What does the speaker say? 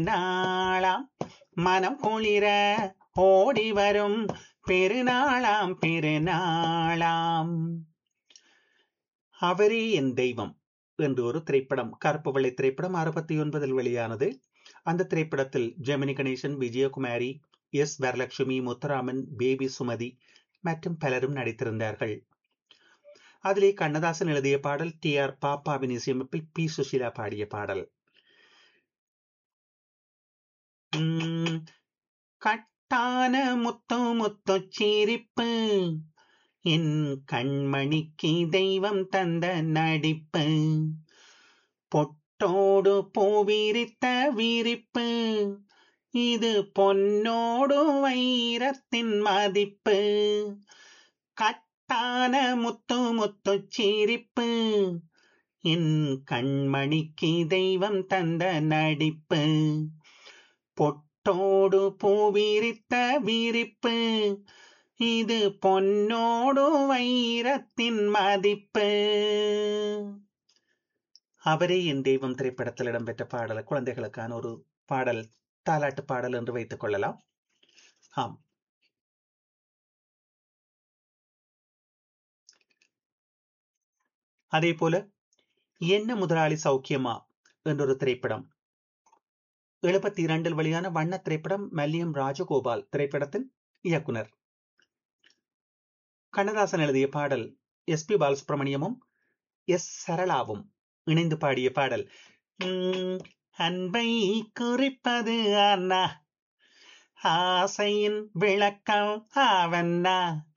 நாளாம் மனம் குளிர ஓடி வரும் பெருநாளாம் பெருநாளாம். அவரே என் தெய்வம் என்று ஒரு திரைப்படம், கருப்பு வெள்ளை திரைப்படம் 69 வெளியானது. அந்த திரைப்படத்தில் ஜெமினி கணேசன், விஜயகுமாரி, எஸ் வரலட்சுமி, முத்துராமன், பேபி சுமதி மற்றும் பலரும் நடித்திருந்தார்கள். அதிலே கண்ணதாசன் எழுதிய பாடல், டி ஆர் பாப்பாவின் இசையமைப்பில் பி சுஷீலா பாடிய பாடல். கட்டான முத்து முத்து சிரிப்பு, என் கண்மணிக்கு தெய்வம் தந்த நடிப்பு, பொட்டோடு பூவிரித்த விரிப்பு, இது பொன்னோடு வைரத்தின் மதிப்பு. கட்டான முத்து முத்து சிரிப்பு, என் கண்மணிக்கு தெய்வம் தந்த நடிப்பு, பொட்டோடு பூவிரித்த விரிப்பு, இது பொன்னோடு வைரத்தின் மதிப்பு. அவரே என் தெய்வம் திரைப்படத்தில் இடம்பெற்ற பாடல், குழந்தைகளுக்கான ஒரு பாடல், தாலாட்டு பாடல் என்று வைத்துக் கொள்ளலாம். ஆம், அதே போல என்ன முதலாளி சௌக்கியமா என்றொரு திரைப்படம், 72 வெளியான வண்ண திரைப்படம், மல்லியம் ராஜகோபால் திரைப்படத்தின் இயக்குனர். கண்ணதாசன் எழுதிய பாடல், எஸ் பி பாலசுப்ரமணியமும் எஸ் சரளாவும் இணைந்து பாடிய பாடல். அன்பை குறிப்பது அண்ணா, ஆசையின் விளக்கம் அவன்னா,